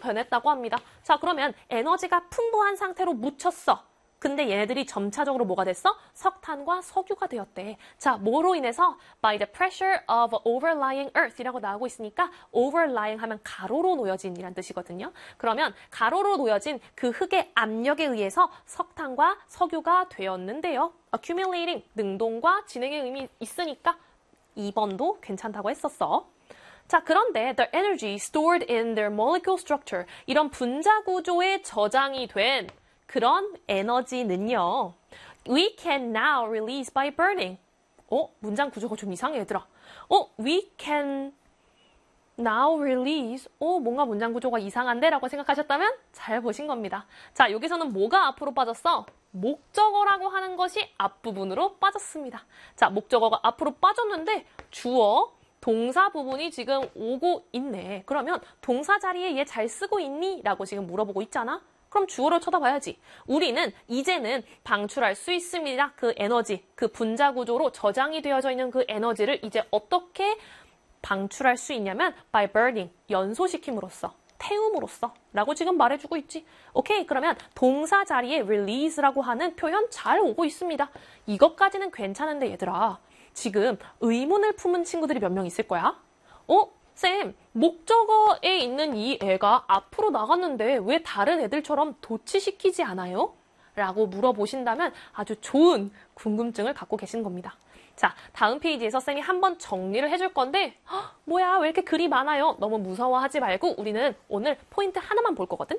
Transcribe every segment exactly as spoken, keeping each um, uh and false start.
변했다고 합니다. 자, 그러면 에너지가 풍부한 상태로 묻혔어. 근데 얘네들이 점차적으로 뭐가 됐어? 석탄과 석유가 되었대. 자, 뭐로 인해서? By the pressure of overlying earth 이라고 나오고 있으니까 overlying 하면 가로로 놓여진 이란 뜻이거든요. 그러면 가로로 놓여진 그 흙의 압력에 의해서 석탄과 석유가 되었는데요. accumulating, 능동과 진행의 의미 있으니까 이 번도 괜찮다고 했었어. 자, 그런데 the energy stored in their molecule structure, 이런 분자 구조에 저장이 된 그런 에너지는요, we can now release by burning. 어? 문장 구조가 좀 이상해, 얘들아. 어? we can now release. 어? 뭔가 문장 구조가 이상한데? 라고 생각하셨다면 잘 보신 겁니다. 자, 여기서는 뭐가 앞으로 빠졌어? 목적어라고 하는 것이 앞부분으로 빠졌습니다. 자, 목적어가 앞으로 빠졌는데 주어, 동사 부분이 지금 오고 있네. 그러면 동사 자리에 얘 잘 쓰고 있니? 라고 지금 물어보고 있잖아. 그럼 주어를 쳐다봐야지. 우리는 이제는 방출할 수 있습니다. 그 에너지, 그 분자 구조로 저장이 되어져 있는 그 에너지를 이제 어떻게 방출할 수 있냐면 by burning, 연소시킴으로써, 태움으로써 라고 지금 말해주고 있지. 오케이, 그러면 동사 자리에 release라고 하는 표현 잘 오고 있습니다. 이것까지는 괜찮은데 얘들아, 지금 의문을 품은 친구들이 몇 명 있을 거야? 어? 쌤, 목적어에 있는 이 애가 앞으로 나갔는데 왜 다른 애들처럼 도치시키지 않아요? 라고 물어보신다면 아주 좋은 궁금증을 갖고 계신 겁니다. 자, 다음 페이지에서 쌤이 한번 정리를 해줄 건데 헉, 뭐야, 왜 이렇게 글이 많아요? 너무 무서워하지 말고 우리는 오늘 포인트 하나만 볼 거거든?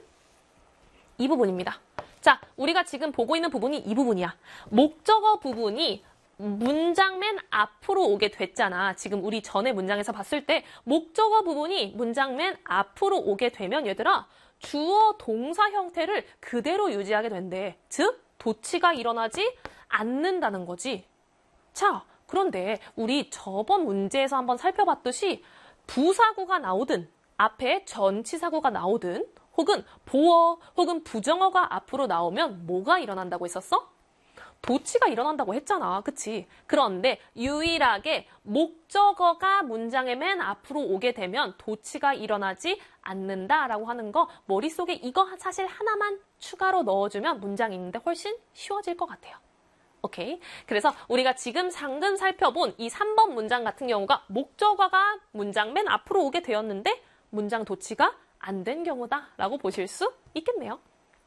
이 부분입니다. 자, 우리가 지금 보고 있는 부분이 이 부분이야. 목적어 부분이 문장 맨 앞으로 오게 됐잖아. 지금 우리 전에 문장에서 봤을 때 목적어 부분이 문장 맨 앞으로 오게 되면 얘들아, 주어 동사 형태를 그대로 유지하게 된대. 즉, 도치가 일어나지 않는다는 거지. 자, 그런데 우리 저번 문제에서 한번 살펴봤듯이 부사구가 나오든 앞에 전치사구가 나오든 혹은 보어 혹은 부정어가 앞으로 나오면 뭐가 일어난다고 했었어? 도치가 일어난다고 했잖아. 그치? 그런데 유일하게 목적어가 문장의 맨 앞으로 오게 되면 도치가 일어나지 않는다라고 하는 거 머릿속에 이거 사실 하나만 추가로 넣어주면 문장이 있는데 훨씬 쉬워질 것 같아요. 오케이? 그래서 우리가 지금 방금 살펴본 이 삼 번 문장 같은 경우가 목적어가 문장 맨 앞으로 오게 되었는데 문장 도치가 안 된 경우다라고 보실 수 있겠네요.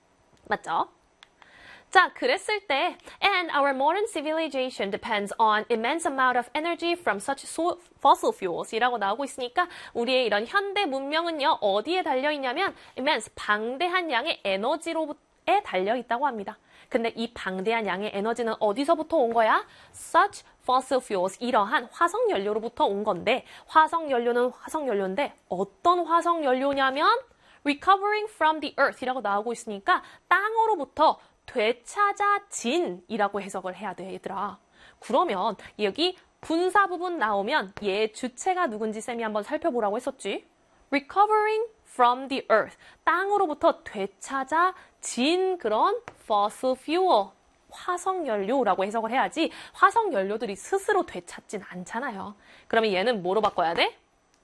맞죠? 자, 그랬을 때 and our modern civilization depends on immense amount of energy from such fossil fuels 이라고 나오고 있으니까 우리의 이런 현대 문명은요, 어디에 달려있냐면 immense, 방대한 양의 에너지로에 달려있다고 합니다. 근데 이 방대한 양의 에너지는 어디서부터 온 거야? such fossil fuels, 이러한 화석연료로부터 온 건데 화석연료는 화석연료인데 어떤 화석연료냐면 recovering from the earth 이라고 나오고 있으니까 땅으로부터 되찾아진이라고 해석을 해야 돼, 얘들아. 그러면 여기 분사 부분 나오면 얘 주체가 누군지 쌤이 한번 살펴보라고 했었지. Recovering from the earth. 땅으로부터 되찾아진 그런 fossil fuel. 화석연료라고 해석을 해야지 화석연료들이 스스로 되찾진 않잖아요. 그러면 얘는 뭐로 바꿔야 돼?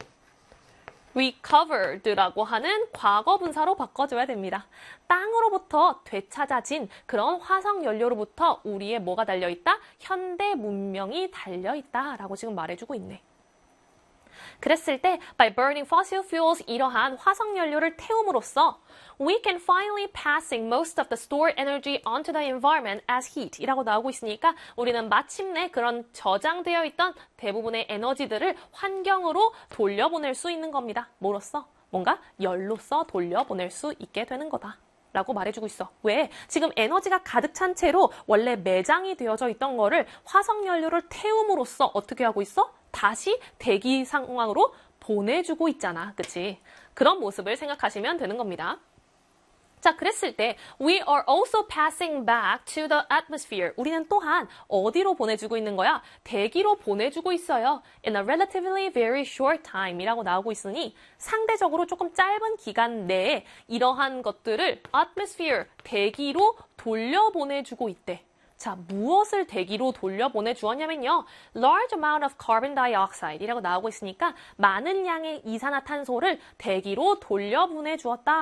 recovered라고 하는 과거 분사로 바꿔줘야 됩니다. 땅으로부터 되찾아진 그런 화석연료로부터 우리의 뭐가 달려있다? 현대 문명이 달려있다라고 지금 말해주고 있네. 그랬을 때 by burning fossil fuels, 이러한 화석연료를 태움으로써 we can finally passing most of the stored energy onto the environment as heat 이라고 나오고 있으니까 우리는 마침내 그런 저장되어 있던 대부분의 에너지들을 환경으로 돌려보낼 수 있는 겁니다. 뭐로써? 뭔가 열로써 돌려보낼 수 있게 되는 거다. 라고 말해주고 있어. 왜? 지금 에너지가 가득 찬 채로 원래 매장이 되어져 있던 거를 화석연료를 태움으로써 어떻게 하고 있어? 다시 대기 상황으로 보내주고 있잖아. 그치? 그런 모습을 생각하시면 되는 겁니다. 자, 그랬을 때 we are also passing back to the atmosphere. 우리는 또한 어디로 보내주고 있는 거야? 대기로 보내주고 있어요. In a relatively very short time 이라고 나오고 있으니 상대적으로 조금 짧은 기간 내에 이러한 것들을 atmosphere, 대기로 돌려보내주고 있대. 자, 무엇을 대기로 돌려보내 주었냐면요. large amount of carbon dioxide 이라고 나오고 있으니까 많은 양의 이산화탄소를 대기로 돌려보내 주었다.